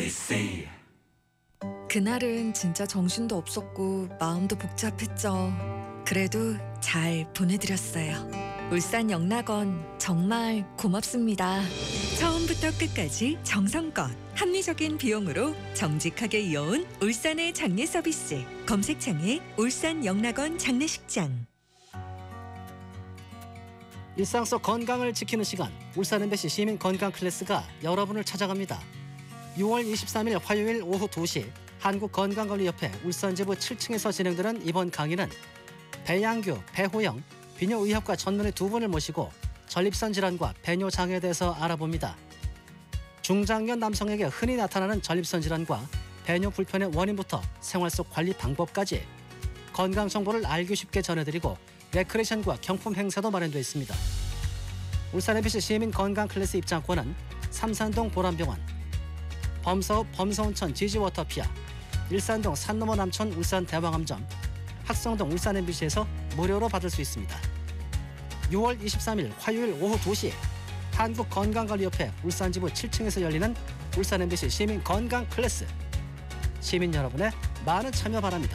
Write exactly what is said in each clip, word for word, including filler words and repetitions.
엠비씨. 그날은 진짜 정신도 없었고 마음도 복잡했죠. 그래도 잘 보내드렸어요. 울산 영락원 정말 고맙습니다. 처음부터 끝까지 정성껏 합리적인 비용으로 정직하게 이어온 울산의 장례 서비스. 검색창에 울산 영락원 장례식장. 일상 속 건강을 지키는 시간, 울산 엠비씨 시민 건강 클래스가 여러분을 찾아갑니다. 유월 이십삼일 화요일 오후 두 시 한국건강관리협회 울산지부 칠 층에서 진행되는 이번 강의는 배양규, 배호영, 비뇨의학과 전문의 두 분을 모시고 전립선 질환과 배뇨 장애에 대해서 알아봅니다. 중장년 남성에게 흔히 나타나는 전립선 질환과 배뇨 불편의 원인부터 생활 속 관리 방법까지 건강 정보를 알기 쉽게 전해드리고 레크레이션과 경품 행사도 마련되어 있습니다. 울산 엠비씨 시민 건강 클래스 입장권은 삼산동 보람병원, 범서읍 범서온천 지지워터피아, 일산동 산너머 남촌 울산 대왕암점, 학성동 울산 엠비씨에서 무료로 받을 수 있습니다. 유월 이십삼일 화요일 오후 두 시 한국건강관리협회 울산지부 칠 층에서 열리는 울산 엠비씨 시민 건강 클래스. 시민 여러분의 많은 참여 바랍니다.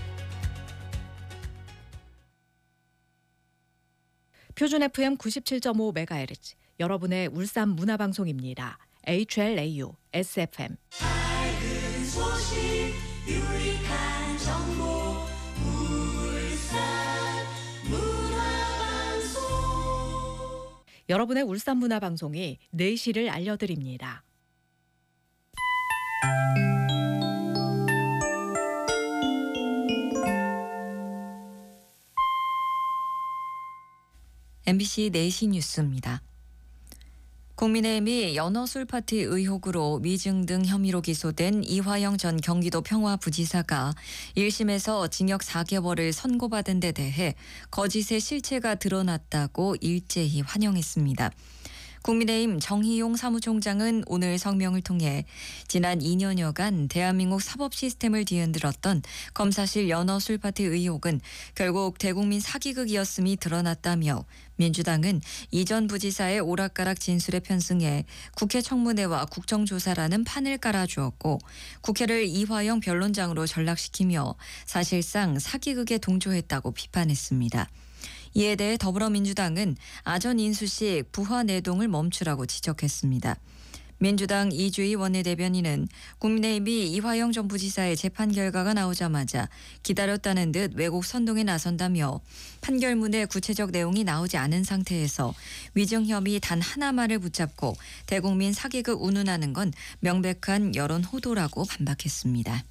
표준 에프엠 구십칠 점 오 메가헤르츠 여러분의 울산 문화방송입니다. 에이치엘에이유 에스에프엠. 밝은 소식, 유익한 정보, 울산 문화방송. 여러분의 울산 문화방송이 네 시를 알려드립니다. 엠비씨 네 시 뉴스입니다. 국민의힘이 연어술 파티 의혹으로 위증 등 혐의로 기소된 이화영 전 경기도 평화부지사가 일 심에서 징역 사 개월을 선고받은 데 대해 거짓의 실체가 드러났다고 일제히 환영했습니다. 국민의힘 정희용 사무총장은 오늘 성명을 통해 지난 이 년여간 대한민국 사법 시스템을 뒤흔들었던 검사실 연어술 파티 의혹은 결국 대국민 사기극이었음이 드러났다며 민주당은 이전 부지사의 오락가락 진술에 편승해 국회 청문회와 국정조사라는 판을 깔아주었고 국회를 이화영 변론장으로 전락시키며 사실상 사기극에 동조했다고 비판했습니다. 이에 대해 더불어민주당은 아전 인수식 부화 내동을 멈추라고 지적했습니다. 민주당 이주희 원내대변인은 국민의힘이 이화영 전 부지사의 재판 결과가 나오자마자 기다렸다는 듯 왜곡 선동에 나선다며 판결문에 구체적 내용이 나오지 않은 상태에서 위증 혐의 단 하나만을 붙잡고 대국민 사기극 운운하는 건 명백한 여론 호도라고 반박했습니다.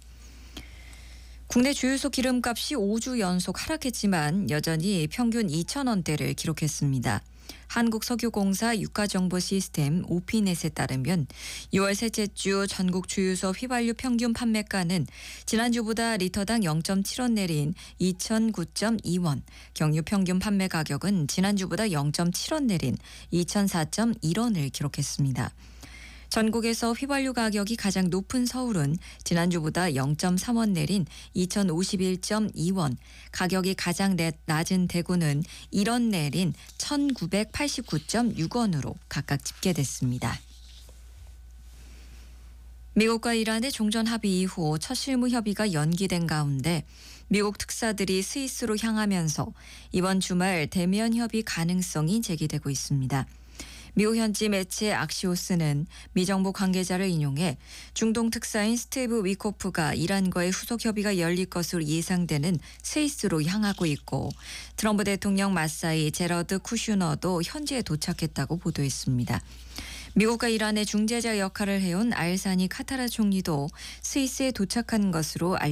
국내 주유소 기름값이 오 주 연속 하락했지만 여전히 평균 이천 원대를 기록했습니다. 한국석유공사 유가정보시스템 오피넷에 따르면 유월 셋째 주 전국 주유소 휘발유 평균 판매가는 지난주보다 리터당 영 점 칠 원 내린 이천구 점 이 원, 경유 평균 판매 가격은 지난주보다 영 점 칠 원 내린 이천사 점 일 원을 기록했습니다. 전국에서 휘발유 가격이 가장 높은 서울은 지난주보다 영 점 삼 원 내린 이천오십일 점 이 원, 가격이 가장 낮은 대구는 일 원 내린 천구백팔십구 점 육 원으로 각각 집계됐습니다. 미국과 이란의 종전 합의 이후 첫 실무 협의가 연기된 가운데 미국 특사들이 스위스로 향하면서 이번 주말 대면 협의 가능성이 제기되고 있습니다. 미국 현지 매체 악시오스는 미 정부 관계자를 인용해 중동 특사인 스티브 위코프가 이란과의 후속 협의가 열릴 것으로 예상되는 스위스로 향하고 있고 트럼프 대통령 맞사이 제러드 쿠슈너도 현지에 도착했다고 보도했습니다. 미국과 이란의 중재자 역할을 해온 알사니 카타라 총리도 스위스에 도착한 것으로 알려졌습니다.